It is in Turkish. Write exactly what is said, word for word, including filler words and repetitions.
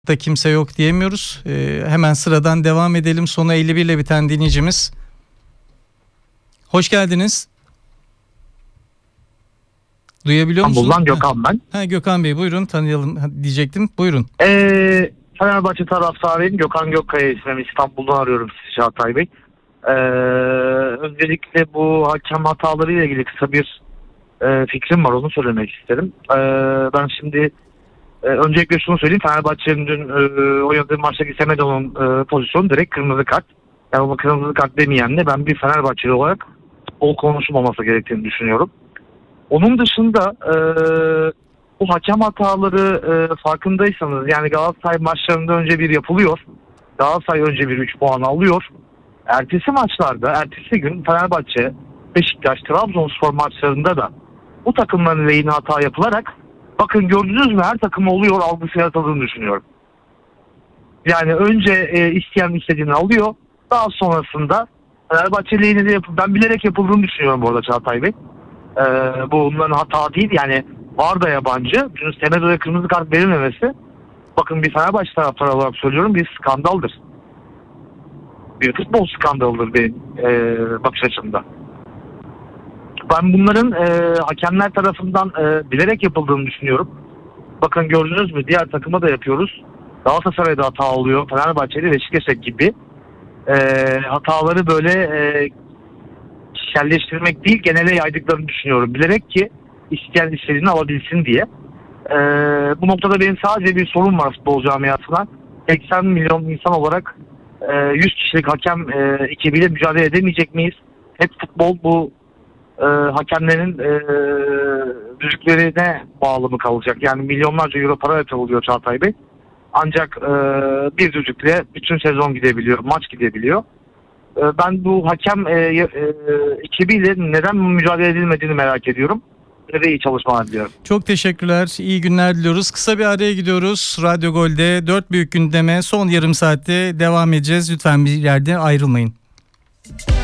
da kimse yok diyemiyoruz. Ee, hemen sıradan devam edelim. Sonu elli bir ile biten dinleyicimiz. Hoş geldiniz. Duyabiliyor musunuz? İstanbul'dan Gökhan ben. Ha, Gökhan Bey buyurun, tanıyalım diyecektim. Buyurun. Ee, Fenerbahçe taraftarıyım. Gökhan Gökkaya ismim. İstanbul'dan arıyorum sizi Çağatay Bey. Ee, öncelikle bu hakem hataları ile ilgili kısa bir e, fikrim var. Onu söylemek isterim. Ee, ben şimdi e, öncelikle şunu söyleyeyim. Fenerbahçe'nin dün e, oynadığı maçtaki Semedo'nun e, pozisyonu direkt kırmızı kart. Yani onu kırmızı kart demeyenle ben bir Fenerbahçeli olarak o konuşulmaması gerektiğini düşünüyorum. Onun dışında e, bu hakem hataları e, farkındaysanız yani Galatasaray maçlarında önce bir yapılıyor. Galatasaray önce bir üç puan alıyor. Ertesi maçlarda, ertesi gün Fenerbahçe, Beşiktaş, Trabzonspor maçlarında da bu takımların lehine hata yapılarak bakın gördünüz mü her takım oluyor algısı yaratıldığını düşünüyorum. Yani önce e, isteyen istediğini alıyor. Daha sonrasında Fenerbahçe lehine de yapıp ben bilerek yapıldığını düşünüyorum bu arada Çağatay Bey. Ee, bu onların hata değil yani var da yabancı. Çünkü Semedo'ya kırmızı kart verilmemesi bakın bir Fenerbahçe taraftarı olarak söylüyorum bir skandaldır. Bir futbol skandalıdır benim e, bakış açımda. Ben bunların e, hakemler tarafından e, bilerek yapıldığını düşünüyorum. Bakın gördünüz mü diğer takıma da yapıyoruz. Galatasaray'da hata oluyor. Fenerbahçe'de Beşiktaş'a gibi e, hataları böyle e, kişiselleştirmek değil genele yaydıklarını düşünüyorum. Bilerek ki isteyen istediğini alabilsin diye. Ee, bu noktada benim sadece bir sorun var futbol camiasına. seksen milyon insan olarak e, yüz kişilik hakem e, ekibiyle mücadele edemeyecek miyiz? Hep futbol bu e, hakemlerin e, düdüklerine bağlı mı kalacak? Yani milyonlarca euro para yatırılıyor Çağatay Bey. Ancak e, bir düdükle bütün sezon gidebiliyor, maç gidebiliyor. Ben bu hakem e, e, ekibiyle neden mücadele edilmediğini merak ediyorum. Ve iyi çalışmalar diliyorum. Çok teşekkürler. İyi günler diliyoruz. Kısa bir araya gidiyoruz. Radyo Gol'de dört büyük gündeme son yarım saatte devam edeceğiz. Lütfen bir yerde ayrılmayın.